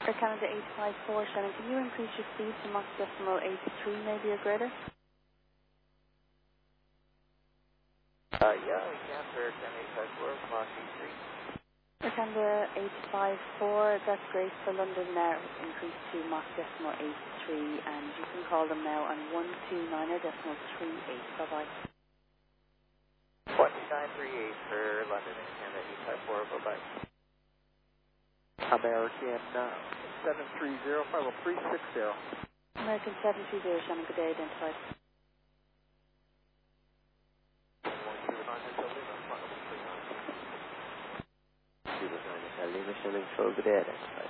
For Canada 854, Shannon, can you increase your speed to Mach decimal 83 maybe or greater? Yeah, we can for Canada 854, Mach 83. For Canada 854, that's great. For London now, increase to Mach decimal 83, and you can call them now on 129 decimal 38. Bye-bye. 2938 for London and Canada 854, bye-bye. American 730-50360. American 730, Shannon, good day, identified. Lima, Shannon, good day, identified.